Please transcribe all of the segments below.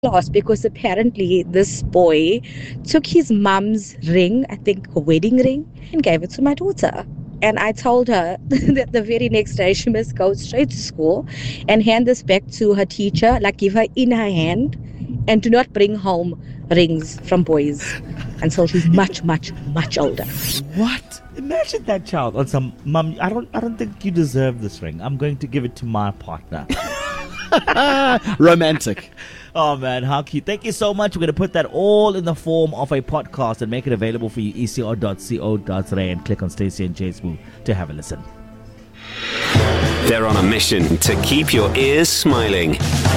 lost because apparently this boy took his mum's ring, I think a wedding ring, and gave it to my daughter. And I told her that the very next day she must go straight to school and hand this back to her teacher, like give her in her hand, and do not bring home rings from boys until she's much, much, much older. What? Imagine that child on some, Mum, I don't think you deserve this ring. I'm going to give it to my partner. Romantic. Oh man, how cute. Thank you so much. We're going to put that all in the form of a podcast and make it available for you, ecr.co.za, and click on Stacey and Chase Boo to have a listen. They're on a mission to keep your ears smiling.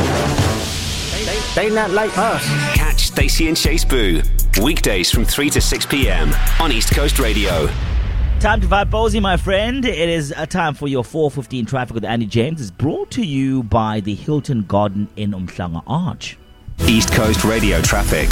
They not like us. Catch Stacey and Chase Boo weekdays from 3 to 6 p.m. on East Coast Radio. Time to vibe Bozy, my friend. It is a time for your 4:15 traffic with Andy James. It's brought to you by the Hilton Garden Inn Umhlanga Arch. East Coast Radio traffic.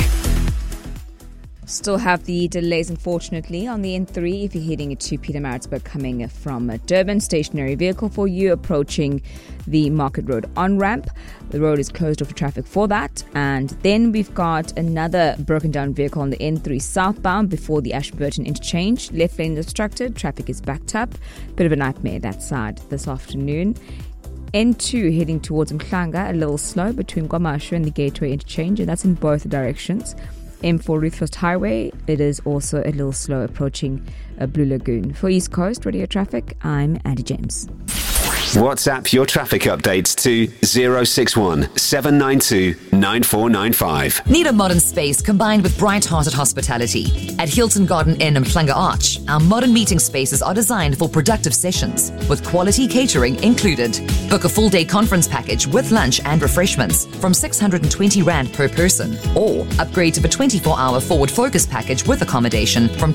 Still have the delays, unfortunately, on the N3 if you're heading to Pietermaritzburg coming from Durban. Stationary vehicle for you approaching the Market Road on-ramp. The road is closed off for traffic for that. And then we've got another broken down vehicle on the N3 southbound before the Ashburton interchange. Left lane is obstructed. Traffic is backed up. Bit of a nightmare that side this afternoon. N2 heading towards Mhlanga, a little slow between Guamashu and the Gateway interchange, and that's in both directions. M4 Ruthfest Highway, it is also a little slow approaching Blue Lagoon. For East Coast Radio Traffic, I'm Andy James. WhatsApp your traffic updates to 061 792 9495. Need a modern space combined with bright-hearted hospitality? At Hilton Garden Inn Umhlanga Arch, our modern meeting spaces are designed for productive sessions, with quality catering included. Book a full-day conference package with lunch and refreshments from 620 Rand per person, or upgrade to the 24-hour forward focus package with accommodation from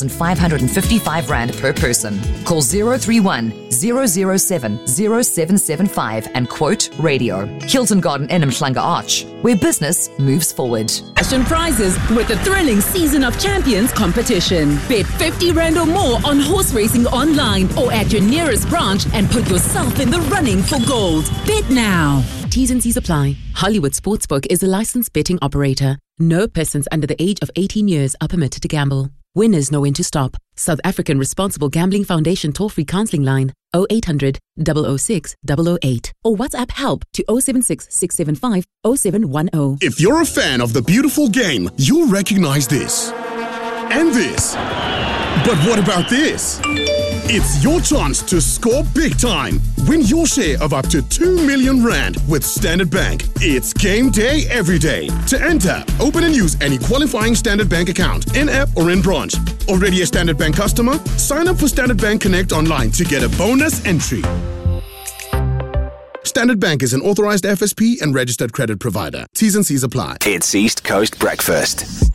2,555 Rand per person. Call 031 007 0775 and quote radio. Hilton Garden Inn Umhlanga Arch, where business moves forward. Fashion prizes with the thrilling Season of Champions competition. Bet 50 Rand or more on horse racing online or at your nearest branch and put yourself in the running for gold. Bet now. T's and C's apply. Hollywood Sportsbook is a licensed betting operator. No persons under the age of 18 years are permitted to gamble. Winners know when to stop. South African Responsible Gambling Foundation toll-free counselling line 0800 006 008 or WhatsApp help to 076 675 0710. If you're a fan of the beautiful game, you'll recognize this and this. But what about this? It's your chance to score big time. Win your share of up to 2 million Rand with Standard Bank. It's game day every day. To enter, open and use any qualifying Standard Bank account, in-app or in-branch. Already a Standard Bank customer? Sign up for Standard Bank Connect online to get a bonus entry. Standard Bank is an authorized FSP and registered credit provider. T's and C's apply. It's East Coast Breakfast.